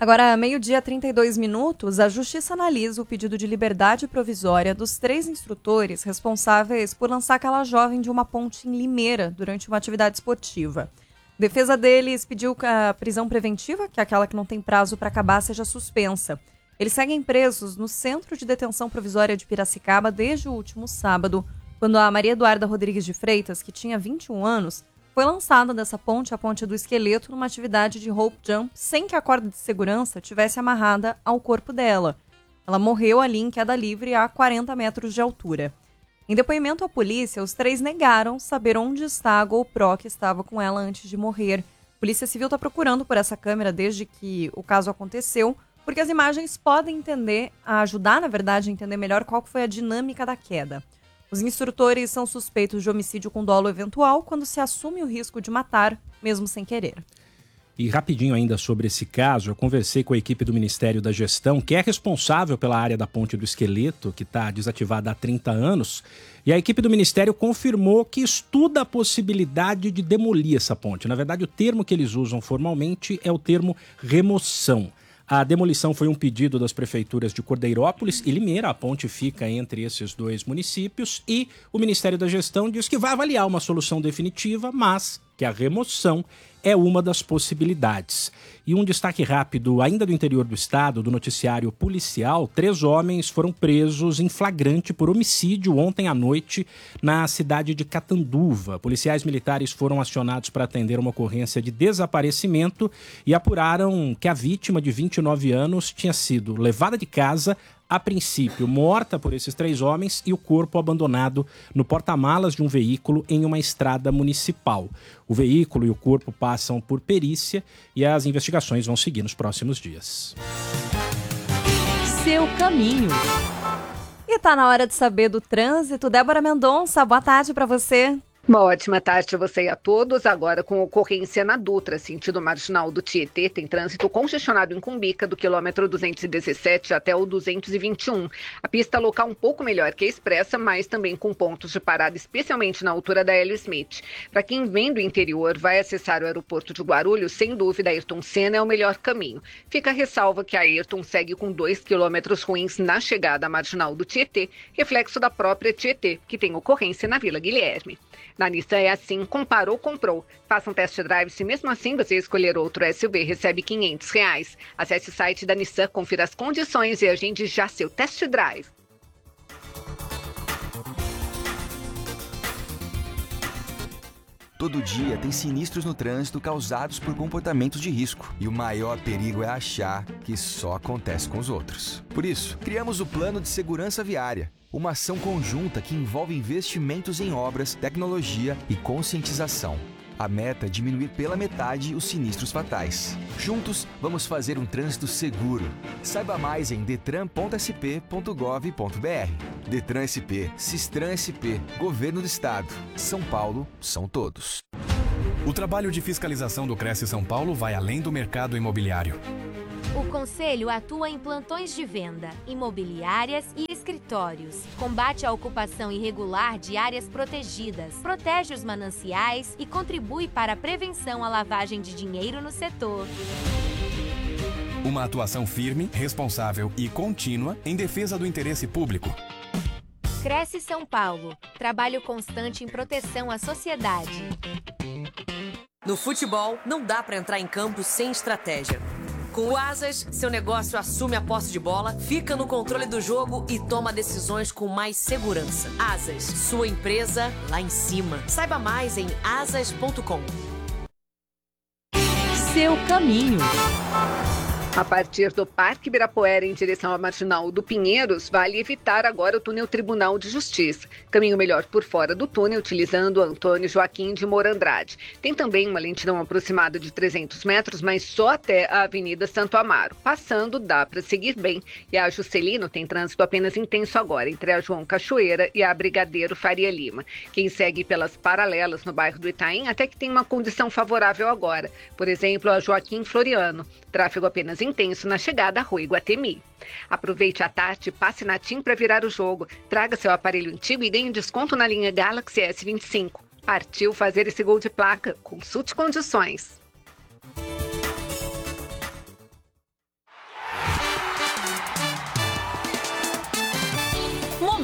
Agora, meio-dia, 32 minutos, a Justiça analisa o pedido de liberdade provisória dos 3 instrutores responsáveis por lançar aquela jovem de uma ponte em Limeira durante uma atividade esportiva. A defesa deles pediu que a prisão preventiva, que é aquela que não tem prazo para acabar, seja suspensa. Eles seguem presos no Centro de Detenção Provisória de Piracicaba desde o último sábado, quando a Maria Eduarda Rodrigues de Freitas, que tinha 21 anos, foi lançada dessa ponte, a Ponte do Esqueleto, numa atividade de rope jump, sem que a corda de segurança tivesse amarrada ao corpo dela. Ela morreu ali em queda livre a 40 metros de altura. Em depoimento à polícia, os 3 negaram saber onde está a GoPro que estava com ela antes de morrer. A Polícia Civil está procurando por essa câmera desde que o caso aconteceu, porque as imagens podem ajudar, na verdade, a entender melhor qual foi a dinâmica da queda. Os instrutores são suspeitos de homicídio com dolo eventual quando se assume o risco de matar, mesmo sem querer. E rapidinho ainda sobre esse caso, eu conversei com a equipe do Ministério da Gestão, que é responsável pela área da Ponte do Esqueleto, que está desativada há 30 anos, e a equipe do Ministério confirmou que estuda a possibilidade de demolir essa ponte. Na verdade, o termo que eles usam formalmente é o termo remoção. A demolição foi um pedido das prefeituras de Cordeirópolis e Limeira. A ponte fica entre esses 2 municípios e o Ministério da Gestão diz que vai avaliar uma solução definitiva, mas que a remoção é uma das possibilidades. E um destaque rápido, ainda do interior do estado, do noticiário policial, 3 homens foram presos em flagrante por homicídio ontem à noite na cidade de Catanduva. Policiais militares foram acionados para atender uma ocorrência de desaparecimento e apuraram que a vítima, de 29 anos, tinha sido levada de casa, a princípio morta por esses 3 homens, e o corpo abandonado no porta-malas de um veículo em uma estrada municipal. O veículo e o corpo passam por perícia e as investigações vão seguir nos próximos dias. Seu caminho. E tá na hora de saber do trânsito. Débora Mendonça, boa tarde para você. Uma ótima tarde a você e a todos. Agora, com ocorrência na Dutra, sentido marginal do Tietê, tem trânsito congestionado em Cumbica, do quilômetro 217 até o 221. A pista local um pouco melhor que a expressa, mas também com pontos de parada, especialmente na altura da Hélio Smith. Para quem vem do interior, vai acessar o aeroporto de Guarulhos, sem dúvida, Ayrton Senna é o melhor caminho. Fica a ressalva que a Ayrton segue com 2 quilômetros ruins na chegada à marginal do Tietê, reflexo da própria Tietê, que tem ocorrência na Vila Guilherme. Na Nissan é assim, comparou, comprou. Faça um test drive, se mesmo assim você escolher outro SUV, recebe R$500. Acesse o site da Nissan, confira as condições e agende já seu test drive. Todo dia tem sinistros no trânsito causados por comportamentos de risco. E o maior perigo é achar que só acontece com os outros. Por isso, criamos o Plano de Segurança Viária. Uma ação conjunta que envolve investimentos em obras, tecnologia e conscientização. A meta é diminuir pela metade os sinistros fatais. Juntos, vamos fazer um trânsito seguro. Saiba mais em detran.sp.gov.br. Detran SP, Sistran SP, Governo do Estado. São Paulo, são todos. O trabalho de fiscalização do Cresce São Paulo vai além do mercado imobiliário. O Conselho atua em plantões de venda, imobiliárias e escritórios. Combate a ocupação irregular de áreas protegidas, protege os mananciais e contribui para a prevenção à lavagem de dinheiro no setor. Uma atuação firme, responsável e contínua em defesa do interesse público. Cresce São Paulo. Trabalho constante em proteção à sociedade. No futebol, não dá para entrar em campo sem estratégia. Com o Asas, seu negócio assume a posse de bola, fica no controle do jogo e toma decisões com mais segurança. Asas, sua empresa lá em cima. Saiba mais em asas.com. Seu caminho. A partir do Parque Ibirapuera em direção à Marginal do Pinheiros, vale evitar agora o túnel Tribunal de Justiça. Caminho melhor por fora do túnel, utilizando o Antônio Joaquim de Moura Andrade. Tem também uma lentidão aproximada de 300 metros, mas só até a Avenida Santo Amaro. Passando, dá para seguir bem. E a Juscelino tem trânsito apenas intenso agora, entre a João Cachoeira e a Brigadeiro Faria Lima. Quem segue pelas paralelas no bairro do Itaim até que tem uma condição favorável agora. Por exemplo, a Joaquim Floriano. Tráfego apenas intenso na chegada à Rua Iguatemi. Aproveite a tarde e passe na TIM para virar o jogo. Traga seu aparelho antigo e ganhe desconto na linha Galaxy S25. Partiu fazer esse gol de placa. Consulte condições.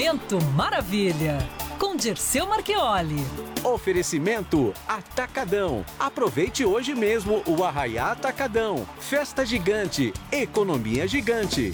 Momento Maravilha, com Dirceu Marchioli. Oferecimento Atacadão. Aproveite hoje mesmo o Arraiá Atacadão. Festa gigante, economia gigante.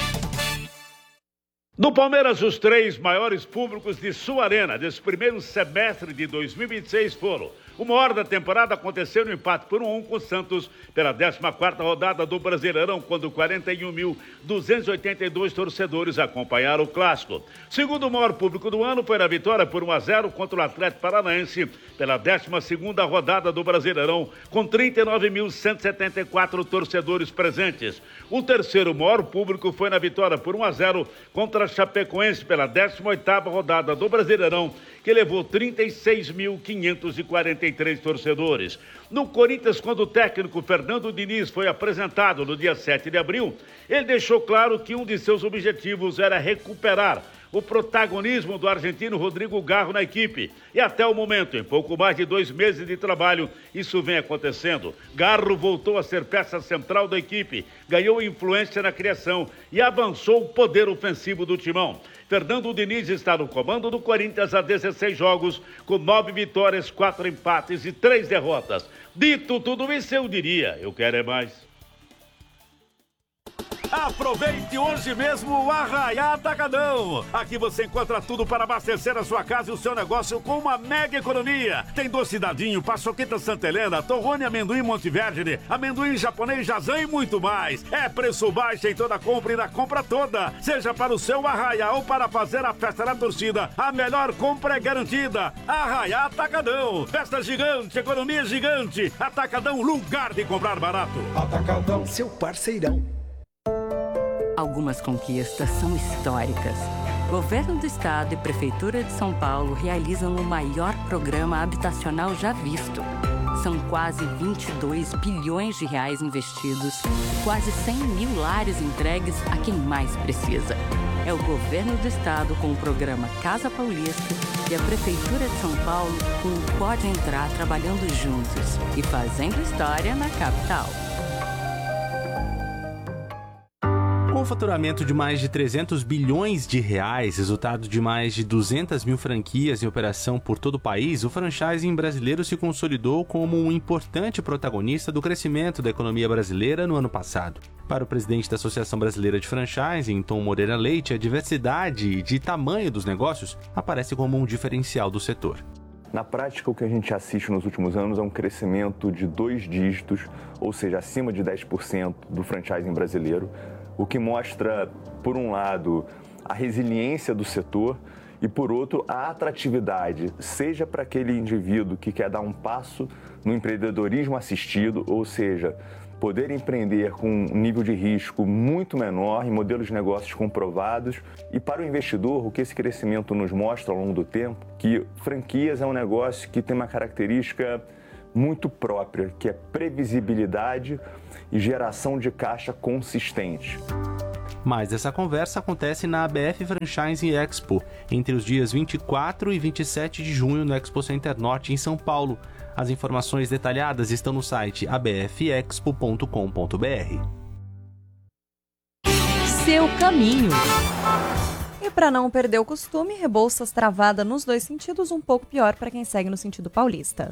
No Palmeiras, os 3 maiores públicos de sua arena desse primeiro semestre de 2026 foram: o maior da temporada aconteceu no empate por 1-1 com o Santos pela 14ª rodada do Brasileirão, quando 41.282 torcedores acompanharam o clássico. Segundo maior público do ano foi na vitória por 1-0 contra o Atlético Paranaense pela 12ª rodada do Brasileirão, com 39.174 torcedores presentes. O terceiro maior público foi na vitória por 1-0 contra a Chapecoense pela 18ª rodada do Brasileirão, que levou 36.543 torcedores. No Corinthians, quando o técnico Fernando Diniz foi apresentado no dia 7 de abril, ele deixou claro que um de seus objetivos era recuperar o protagonismo do argentino Rodrigo Garro na equipe. E até o momento, em pouco mais de 2 meses de trabalho, isso vem acontecendo. Garro voltou a ser peça central da equipe, ganhou influência na criação e avançou o poder ofensivo do timão. Fernando Diniz está no comando do Corinthians há 16 jogos, com 9 vitórias, 4 empates e 3 derrotas. Dito tudo isso, eu diria, eu quero é mais. Aproveite hoje mesmo o Arraiá Atacadão. Aqui você encontra tudo para abastecer a sua casa e o seu negócio com uma mega economia. Tem doce dadinho, paçoquita Santa Helena, torrone amendoim Montevergine, amendoim japonês Jazan e muito mais. É preço baixo em toda compra e na compra toda. Seja para o seu Arraiá ou para fazer a festa da torcida, a melhor compra é garantida. Arraiá Atacadão. Festa gigante, economia gigante. Atacadão, lugar de comprar barato. Atacadão, seu parceirão. Algumas conquistas são históricas. Governo do Estado e Prefeitura de São Paulo realizam o maior programa habitacional já visto. São quase 22 bilhões de reais investidos, quase 100 mil lares entregues a quem mais precisa. É o Governo do Estado com o programa Casa Paulista e a Prefeitura de São Paulo com o Pode Entrar trabalhando juntos e fazendo história na capital. Com o faturamento de mais de 300 bilhões de reais, resultado de mais de 200 mil franquias em operação por todo o país, o franchising brasileiro se consolidou como um importante protagonista do crescimento da economia brasileira no ano passado. Para o presidente da Associação Brasileira de Franchising, Tom Moreira Leite, a diversidade de tamanho dos negócios aparece como um diferencial do setor. Na prática, o que a gente assiste nos últimos anos é um crescimento de 2 dígitos, ou seja, acima de 10% do franchising brasileiro, o que mostra, por um lado, a resiliência do setor e, por outro, a atratividade, seja para aquele indivíduo que quer dar um passo no empreendedorismo assistido, ou seja, poder empreender com um nível de risco muito menor, em modelos de negócios comprovados, e para o investidor, o que esse crescimento nos mostra ao longo do tempo, que franquias é um negócio que tem uma característica muito própria, que é previsibilidade e geração de caixa consistente. Mas essa conversa acontece na ABF Franchising Expo, entre os dias 24 e 27 de junho no Expo Center Norte, em São Paulo. As informações detalhadas estão no site abfexpo.com.br. Seu caminho. E para não perder o costume, Rebouças travada nos 2 sentidos, um pouco pior para quem segue no sentido paulista.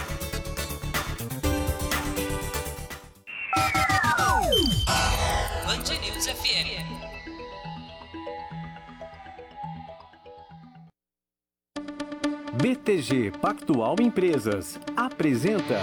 Band News FM. BTG Pactual Empresas apresenta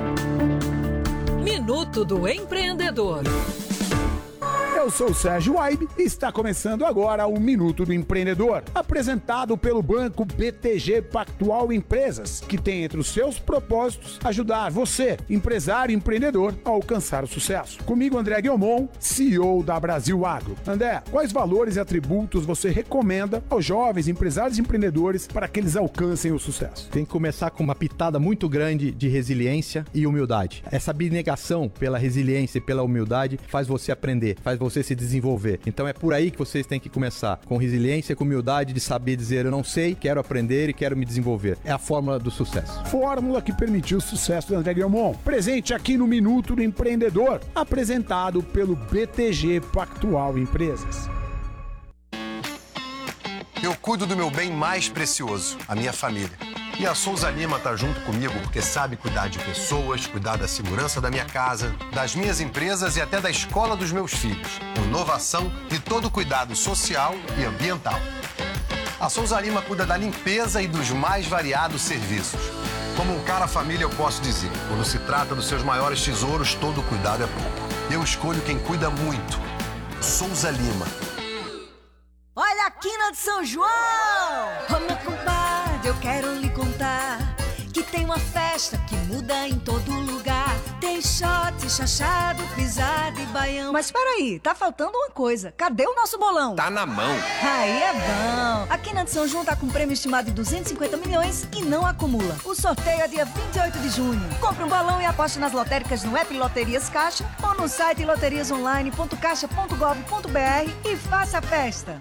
Minuto do Empreendedor. Eu sou o Sérgio Waibe e está começando agora o Minuto do Empreendedor, apresentado pelo banco BTG Pactual Empresas, que tem entre os seus propósitos ajudar você, empresário e empreendedor, a alcançar o sucesso. Comigo, André Guilmon, CEO da Brasil Agro. André, quais valores e atributos você recomenda aos jovens empresários e empreendedores para que eles alcancem o sucesso? Tem que começar com uma pitada muito grande de resiliência e humildade. Essa abnegação pela resiliência e pela humildade faz você aprender, faz você se desenvolver. Então é por aí que vocês têm que começar, com resiliência, com humildade, de saber dizer eu não sei, quero aprender e quero me desenvolver. É a fórmula do sucesso. Fórmula que permitiu o sucesso do André Guilmon. Presente aqui no Minuto do Empreendedor, apresentado pelo BTG Pactual Empresas. eu cuido do meu bem mais precioso, a minha família. E a Souza Lima tá junto comigo porque sabe cuidar de pessoas, cuidar da segurança da minha casa, das minhas empresas e até da escola dos meus filhos. Inovação e todo cuidado social e ambiental. A Souza Lima cuida da limpeza e dos mais variados serviços. Como um cara família, eu posso dizer, quando se trata dos seus maiores tesouros, todo cuidado é pouco. Eu escolho quem cuida muito. Souza Lima. Olha a quina de São João! Ô meu compadre, eu quero lhe contar que tem uma festa que muda em todo lugar. Tem shot, chachado, pisada e baião. Mas peraí, tá faltando uma coisa. Cadê o nosso bolão? Tá na mão. Aí é bom. A quina de São João tá com um prêmio estimado de 250 milhões e não acumula. O sorteio é dia 28 de junho. Compre um bolão e aposte nas lotéricas no app Loterias Caixa ou no site loteriasonline.caixa.gov.br e faça a festa.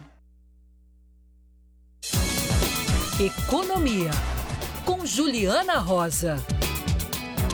Economia, com Juliana Rosa.